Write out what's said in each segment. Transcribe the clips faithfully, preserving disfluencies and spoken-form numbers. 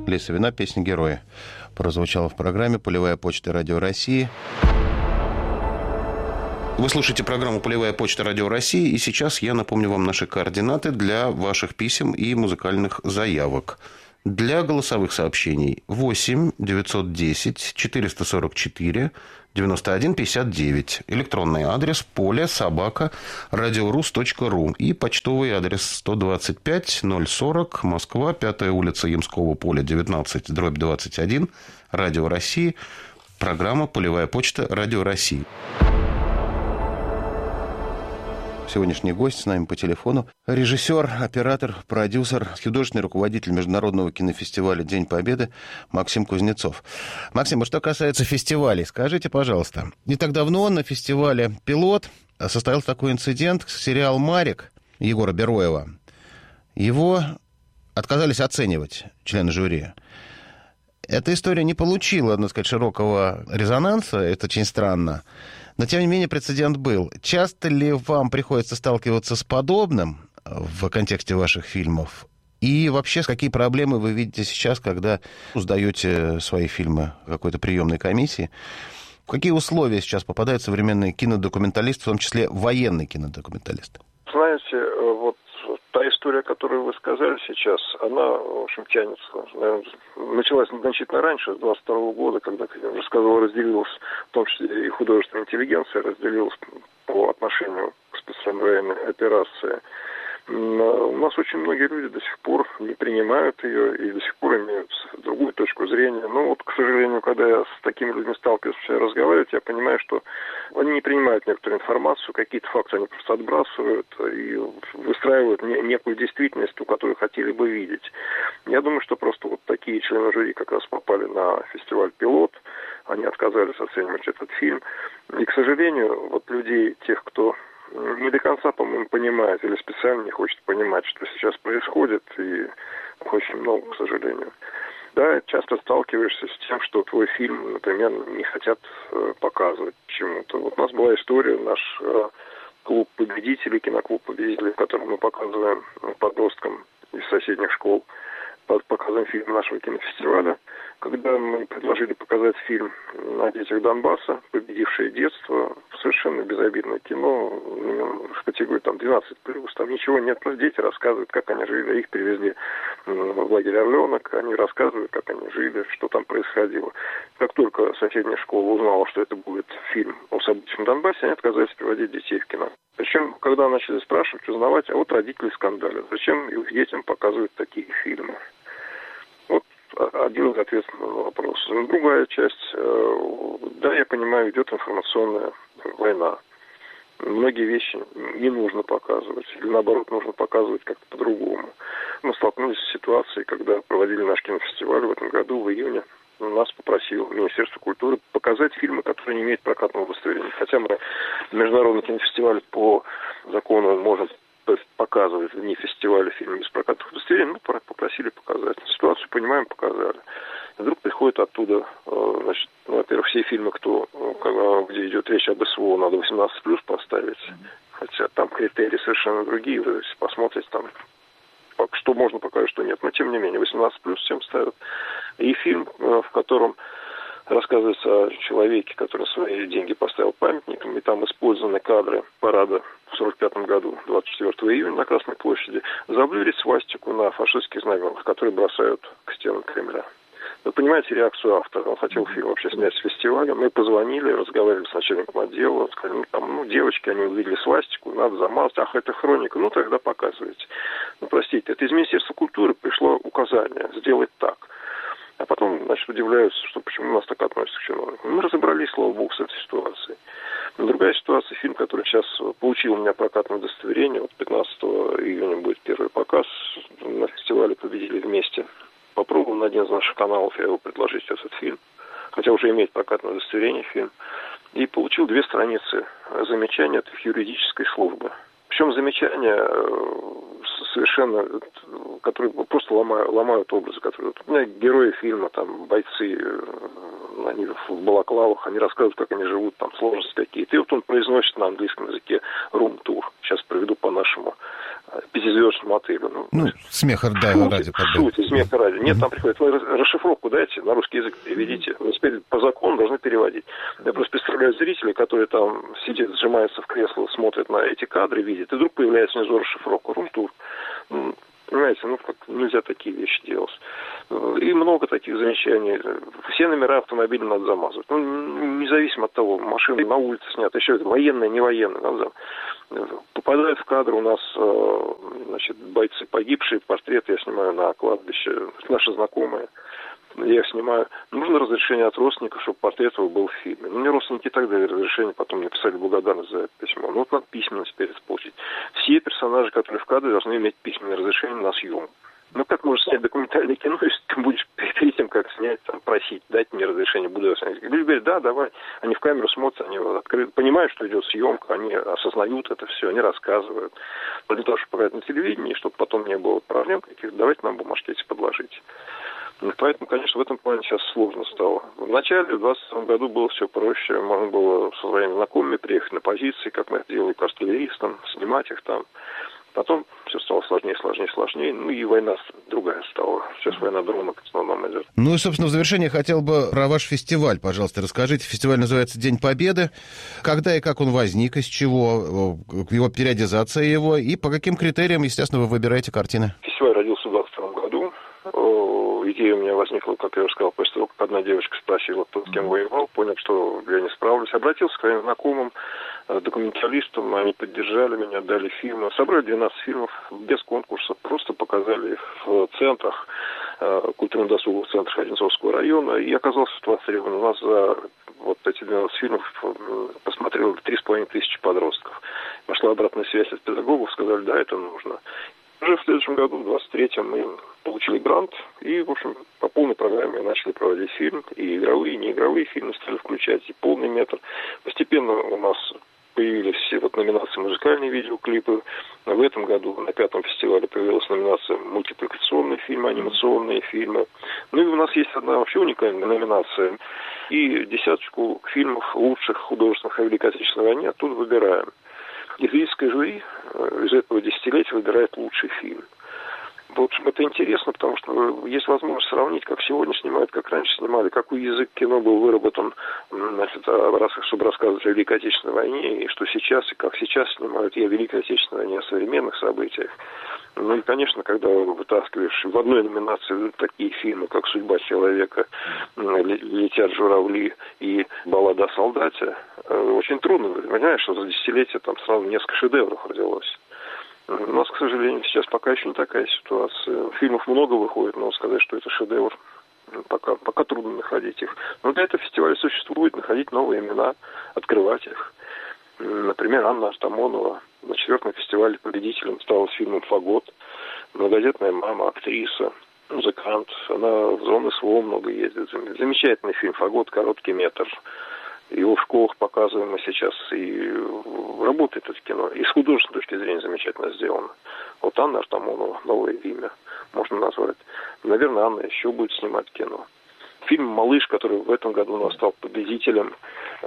Лисовина, песня «Герои» прозвучала в программе «Полевая почта Радио России». Вы слушаете программу «Полевая почта Радио России», и сейчас я напомню вам наши координаты для ваших писем и музыкальных заявок. Для голосовых сообщений восемь девятьсот десять четыреста сорок четыре девяносто один пятьдесят девять. Электронный адрес поле собака радиорус точка ру и почтовый адрес сто двадцать пять ноль сорок Москва, пятая улица Ямского поля, девятнадцать, дробь двадцать один, Радио России, программа «Полевая почта Радио России». Сегодняшний гость с нами по телефону – режиссер, оператор, продюсер, художественный руководитель Международного кинофестиваля «День Победы» Максим Кузнецов. Максим, а что касается фестивалей, скажите, пожалуйста, не так давно на фестивале «Пилот» состоялся такой инцидент, сериал «Марик» Егора Бероева. Его отказались оценивать члены жюри. Эта история не получила, надо сказать, широкого резонанса, это очень странно. Но, тем не менее, прецедент был. Часто ли вам приходится сталкиваться с подобным в контексте ваших фильмов? И вообще, какие проблемы вы видите сейчас, когда сдаете свои фильмы какой-то приемной комиссии? В какие условия сейчас попадают современные кинодокументалисты, в том числе военные кинодокументалисты? Знаете, вот та история, которую вы сказали сейчас, она, в общем, тянется. Наверное, началась значительно раньше, с двадцать второго года, когда, как я уже сказал, разделилась, в том числе и художественная интеллигенция, разделилась по отношению к специальной военной операции. У нас очень многие люди до сих пор не принимают ее и до сих пор имеют другую точку зрения. Но вот, к сожалению, когда я с такими людьми сталкиваюсь, разговаривать, я понимаю, что они не принимают некоторую информацию, какие-то факты они просто отбрасывают и выстраивают некую действительность, ту, которую хотели бы видеть. Я думаю, что просто вот такие члены жюри как раз попали на фестиваль «Пилот», они отказались оценивать этот фильм. И, к сожалению, вот людей, тех, кто не до конца, по-моему, понимает или специально не хочет понимать, что сейчас происходит, и очень много, к сожалению. Да, часто сталкиваешься с тем, что твой фильм, например, не хотят э, показывать почему-то. Вот у нас была история, наш э, клуб победителей, киноклуб победителей, в котором мы показываем подросткам из соседних школ, показываем фильм нашего кинофестиваля, когда мы предложили показать фильм о детях Донбасса, «Победившее детство», совершенно безобидное кино, в категории там двенадцать плюс, там ничего нет, просто дети рассказывают, как они жили, их привезли в лагерь «Орленок», они рассказывают, как они жили, что там происходило. Как только соседняя школа узнала, что это будет фильм о событиях в Донбассе, они отказались приводить детей в кино. Причем, когда начали спрашивать, узнавать, а вот родители скандалят, зачем их детям показывают такие фильмы? Вот один из ответов на вопрос. Другая часть, да, я понимаю, идет информационная война. Многие вещи не нужно показывать, или наоборот, нужно показывать как-то по-другому. Мы столкнулись с ситуацией, когда проводили наш кинофестиваль в этом году, в июне. Нас попросило Министерство культуры показать фильмы, которые не имеют прокатного удостоверения. Хотя мы международный кинофестиваль по закону можем показывать вне фестиваля фильмы без прокатных удостоверений, ну, попросили показать. Ситуацию, понимаем, показали. И вдруг приходит оттуда, значит, ну, во-первых, все фильмы, кто, где идет речь об СВО, надо восемнадцать плюс поставить, хотя там критерии совершенно другие, вы если посмотрите, там, что можно показать, что нет, но тем не менее, восемнадцать плюс всем ставят. И фильм, в котором рассказывается о человеке, который свои деньги поставил памятником, и там использованы кадры парада в сорок пятом году, двадцать четвёртого июня на Красной площади, заблюрить свастику на фашистских знаменах, которые бросают к стенам Кремля. Вы понимаете реакцию автора? Он хотел фильм вообще снять с фестиваля. Мы позвонили, разговаривали с начальником отдела, сказали, ну, там, ну, девочки, они увидели свастику, надо замазать, ах, это хроника, ну, тогда показывайте. Ну, простите, это из Министерства культуры пришло указание сделать так. А потом, значит, удивляются, что почему у нас так относятся к чиновникам. Мы разобрались, слава богу, с этой ситуацией. Но другая ситуация, фильм, который сейчас получил у меня прокатное удостоверение, вот пятнадцатого июня будет первый показ, на фестивале «Победили вместе». Попробовал на один из наших каналов я его предложить, этот фильм, хотя уже имеет прокатное удостоверение фильм, и получил две страницы замечаний от их юридической службы. Причем замечания совершенно, которые просто ломают, ломают образы, которые... Вот у меня герои фильма, там, бойцы, они в балаклавах, они рассказывают, как они живут, там, сложности какие-то. И вот он произносит на английском языке «room tour». Сейчас проведу по нашему пятизвездочному отелю. Ну, ну смеха да, шутит, ради. Шутит, смеха ради. Нет, там приходит, вы расшифровку дайте, на русский язык переведите. Вы теперь по закону должны переводить. Я просто представляю зрителей, которые там сидят, сжимаются в кресло, смотрят на эти кадры, видят, и вдруг появляется внизу расшифровка. Рум-тур. Понимаете, ну как нельзя такие вещи делать. И много таких замечаний. Все номера автомобиля надо замазывать. Ну, независимо от того, машина на улице снята, еще это военная, не военная. Надо... Попадают в кадр у нас, значит, бойцы погибшие, портрет я снимаю на кладбище, наши знакомые. Я их снимаю. Нужно разрешение от родственников, чтобы портрет его был в фильме. Ну, мне родственники и так дали разрешение, потом мне писали благодарность за письмо. Ну, вот надо письменно теперь это получить. Все персонажи, которые в кадре, должны иметь письменное разрешение на съемку. Ну, как можно снять документальное кино, если ты будешь перед тем, как снять, там, просить, дать мне разрешение, буду я снять. Люди говорят, да, давай. Они в камеру смотрят, они открыты, понимают, что идет съемка, они осознают это все, они рассказывают. Но для того, чтобы показать на телевидении, чтобы потом не было проблем каких-то, давайте нам бумажки эти подложить. Поэтому, конечно, в этом плане сейчас сложно стало. В начале, в двадцать втором году было все проще. Можно было со своими знакомыми приехать на позиции, как мы это делали к артиллеристам, снимать их там. Потом все стало сложнее, сложнее, сложнее. Ну и война другая стала. Сейчас война дронов в основном идет. Ну и, собственно, в завершение хотел бы про ваш фестиваль, пожалуйста, расскажите. Фестиваль называется «День Победы». Когда и как он возник, из чего, его периодизация его, и по каким критериям, естественно, вы выбираете картины? Фестиваль родился в двадцать втором году. Идея у меня возникла, как я уже сказал, после того, как одна девочка спросила, кто с кем воевал, понял, что я не справлюсь. Обратился к своим знакомым, документалистам, они поддержали меня, дали фильмы. Собрали двенадцать фильмов без конкурса, просто показали их в центрах, культурно-досуговых центрах Одинцовского района, и оказался востребован. У нас за вот эти двенадцать фильмов посмотрели три с половиной тысячи подростков. Пошла обратная связь от педагогов, сказали, да, это нужно. Уже в следующем году, в двадцать третьем, мы получили грант, и, в общем, по полной программе начали проводить фильм, и игровые, и неигровые фильмы стали включать, и полный метр. Постепенно у нас появились все вот номинации музыкальные видеоклипы. В этом году на пятом фестивале появилась номинация мультипликационные фильмы, анимационные фильмы. Ну и у нас есть одна вообще уникальная номинация. И десяточку фильмов лучших художественных о Великой Отечественной войне оттуда выбираем. И зрительское жюри из этого десятилетия выбирает лучший фильм. В общем, это интересно, потому что есть возможность сравнить, как сегодня снимают, как раньше снимали, какой язык кино был выработан, значит, чтобы рассказывать о Великой Отечественной войне, и что сейчас, и как сейчас снимают и о Великой Отечественной войне, о современных событиях. Ну и, конечно, когда вытаскиваешь в одной номинации такие фильмы, как «Судьба человека», «Летят журавли» и «Баллада о солдате», очень трудно, понимаешь, что за десятилетие там сразу несколько шедевров родилось. У нас, к сожалению, сейчас пока еще не такая ситуация. Фильмов много выходит, но сказать, что это шедевр, пока, пока трудно находить их. Но для этого фестиваль существует, находить новые имена, открывать их. Например, Анна Артамонова на четвертом фестивале победителем стала с фильмом «Фагот». Многодетная мама, актриса, музыкант. Она в зоны СВО много ездит. Замечательный фильм «Фагот», короткий метр. Его в школах показываем мы сейчас, и работает это кино. И с художественной точки зрения замечательно сделано. Вот Анна Артамонова, новое имя, можно назвать. Наверное, Анна еще будет снимать кино. Фильм «Малыш», который в этом году у нас стал победителем.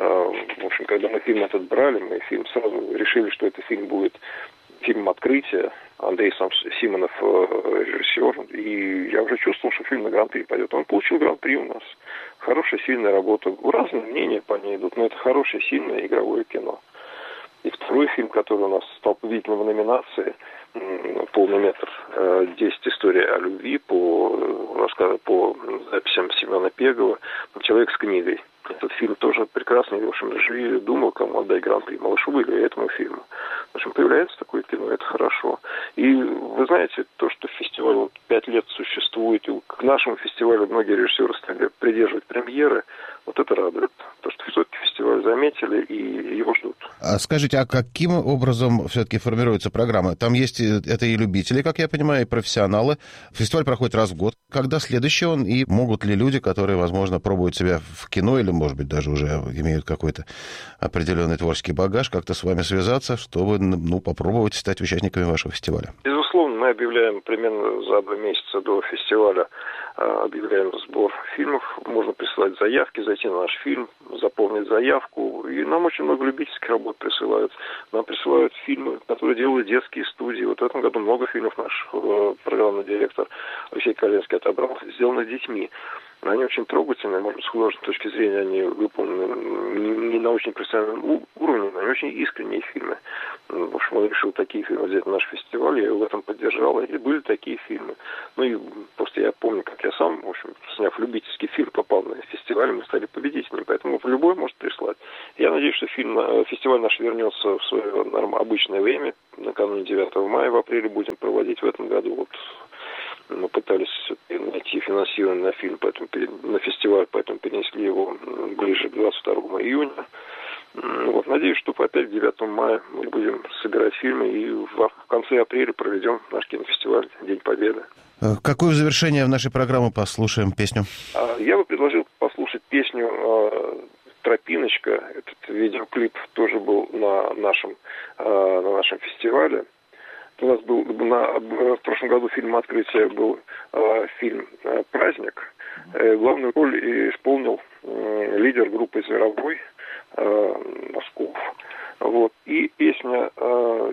В общем, когда мы фильм этот брали, мы фильм сразу решили, что это фильм будет фильм «Открытие». Андрей Симонов режиссер. И я уже чувствовал, что фильм на Гран-при пойдет. Он получил Гран-при у нас. Хорошая, сильная работа. Разные мнения по ней идут, но это хорошее, сильное игровое кино. И второй фильм, который у нас стал победителем в номинации, полный метр, десять историй о любви по рассказу, по записям Семена Пегова, «Человек с книгой». Этот фильм тоже прекрасный. В общем, жюри думал, кому отдать Гран-при, «Малышу» или этому фильму. В общем, появляется такое кино, это хорошо. И вы знаете, то, что фестиваль вот пять лет существует, и к нашему фестивалю многие режиссеры стали придерживать премьеры, вот это радует. То, что все-таки фестиваль заметили и его ждут. А скажите, а каким образом все-таки формируется программа? Там есть это и любители, как я понимаю, и профессионалы. Фестиваль проходит раз в год. Когда следующий он? И могут ли люди, которые, возможно, пробуют себя в кино или, может быть, даже уже имеют какой-то определенный творческий багаж, как-то с вами связаться, чтобы, ну, попробовать стать участниками вашего фестиваля? Безусловно, мы объявляем примерно за два месяца до фестиваля объявляем сбор фильмов. Можно присылать заявки, зайти на наш фильм, заполнить заявку. И нам очень много любительских работ присылают. Нам присылают фильмы, которые делают детские студии. Вот в этом году много фильмов наш программный директор Алексей Коленский отобрал, сделанных детьми. Они очень трогательные, может быть, с художественной точки зрения они выполнены не на очень профессиональном уровне, но они очень искренние фильмы. В общем, он решил такие фильмы взять на наш фестиваль, я его в этом поддержал, и были такие фильмы. Ну и просто я помню, как я сам, в общем, сняв любительский фильм, попал на фестиваль, мы стали победителями, поэтому любой может прислать. Я надеюсь, что фильм, фестиваль наш вернется в свое обычное время, накануне девятого мая, в апреле будем проводить в этом году. Вот мы пытались найти финансирование на фильм, поэтому на фестиваль, поэтому перенесли его ближе к двадцать второму июня. Вот, надеюсь, что опять девятого мая мы будем собирать фильмы и в конце апреля проведем наш кинофестиваль «День Победы». Какое завершение в нашей программе послушаем песню? Я бы предложил послушать песню «Тропиночка». Этот видеоклип тоже был на нашем, на нашем фестивале. У нас был на, в прошлом году фильм «Открытие» был э, фильм э, «Праздник». Э, главную роль исполнил э, лидер группы «Зверобой» э, Носков. Вот. И песня э,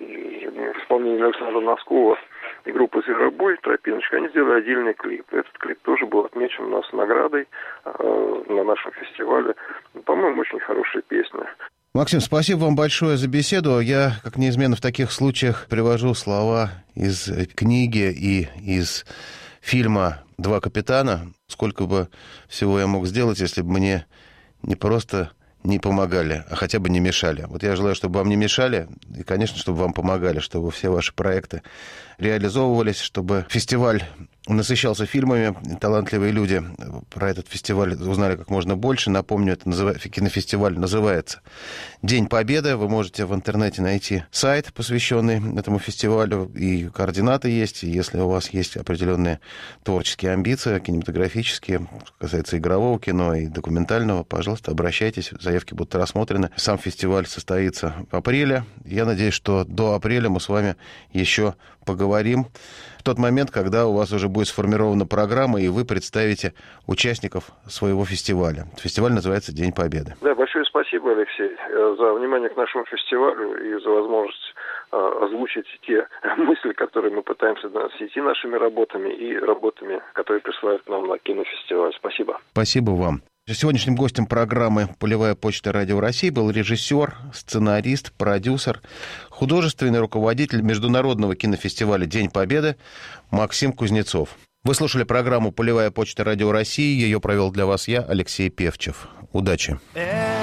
в исполнении Александра Носкова и группы «Зверобой» «Тропиночка», они сделали отдельный клип. Этот клип тоже был отмечен у нас наградой э, на нашем фестивале. По-моему, очень хорошая песня. Максим, спасибо вам большое за беседу. Я, как неизменно в таких случаях, привожу слова из книги и из фильма «Два капитана». Сколько бы всего я мог сделать, если бы мне не просто не помогали, а хотя бы не мешали. Вот я желаю, чтобы вам не мешали, и, конечно, чтобы вам помогали, чтобы все ваши проекты реализовывались, чтобы фестиваль насыщался фильмами, талантливые люди про этот фестиваль узнали как можно больше. Напомню, это назыв... кинофестиваль называется «День Победы». Вы можете в интернете найти сайт, посвященный этому фестивалю, и координаты есть. И если у вас есть определенные творческие амбиции, кинематографические, касается игрового кино и документального, пожалуйста, обращайтесь, заявки будут рассмотрены. Сам фестиваль состоится в апреле. Я надеюсь, что до апреля мы с вами еще поговорим. В тот момент, когда у вас уже будет сформирована программа, и вы представите участников своего фестиваля. Фестиваль называется «День Победы». Да, большое спасибо, Алексей, за внимание к нашему фестивалю и за возможность озвучить те мысли, которые мы пытаемся доносить и нашими работами, и работами, которые присылают нам на кинофестиваль. Спасибо. Спасибо вам. Сегодняшним гостем программы «Полевая почта Радио России» был режиссер, сценарист, продюсер, художественный руководитель Международного кинофестиваля «День Победы» Максим Кузнецов. Вы слушали программу «Полевая почта Радио России». Ее провел для вас я, Алексей Певчев. Удачи!